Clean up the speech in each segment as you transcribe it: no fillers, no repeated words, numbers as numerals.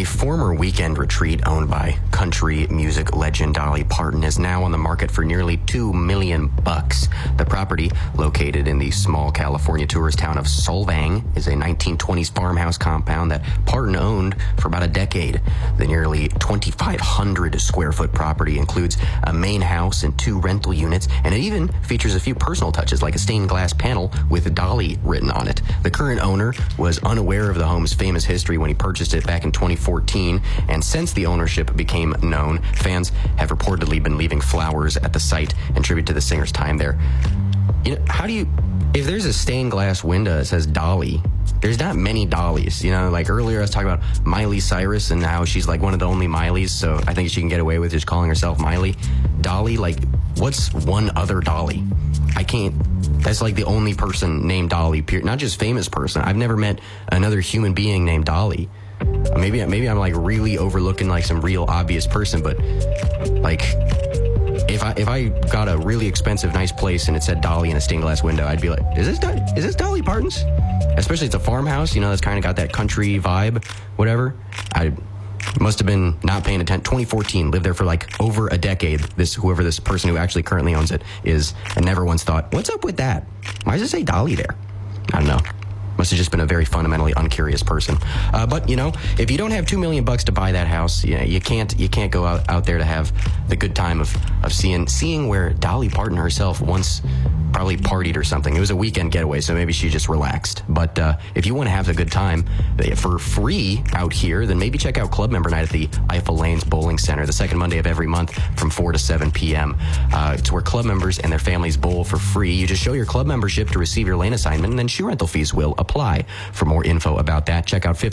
A former weekend retreat owned by country music legend Dolly Parton is now on the market for nearly $2 million. The property, located in the small California tourist town of Solvang, is a 1920s farmhouse compound that Parton owned for about a decade. The nearly 2,500 square foot property includes a main house and 2 rental units, and it even features a few personal touches like a stained glass panel with Dolly written on it. The current owner was unaware of the home's famous history when he purchased it back in 2014, and since the ownership became known, fans have reportedly been leaving flowers at the site in tribute to the singer's time there. You know, if there's a stained glass window that says Dolly, there's not many Dollys. You know, like earlier I was talking about Miley Cyrus and how she's like one of the only Mileys, so I think she can get away with just calling herself Miley. Dolly, like, what's one other Dolly? I can't. That's like the only person named Dolly, not just famous person. I've never met another human being named Dolly. Maybe I'm like really overlooking like some real obvious person, but like if I got a really expensive nice place and it said Dolly in a stained glass window, I'd be like, is this Dolly Parton's? Especially it's a farmhouse, you know, that's kind of got that country vibe, whatever. I must have been not paying attention. 2014, lived there for like over a decade. Whoever this person who actually currently owns it is, and never once thought, what's up with that? Why does it say Dolly there? I don't know. Must have just been a very fundamentally uncurious person. But you know, if you don't have $2 million to buy that house, you can't go out there to have the good time of seeing where Dolly Parton herself once probably partied or something. It was a weekend getaway, so maybe she just relaxed. But if you want to have a good time for free out here, then maybe check out Club Member Night at the Eiffel Lanes Bowling Center, the second Monday of every month from 4 to 7 p.m. It's where club members and their families bowl for free. You just show your club membership to receive your lane assignment, and then shoe rental fees will apply. For more info about that, check out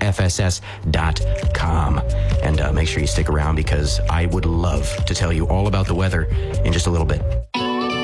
52fss.com. And make sure you stick around because I would love to tell you all about the weather in just a little bit.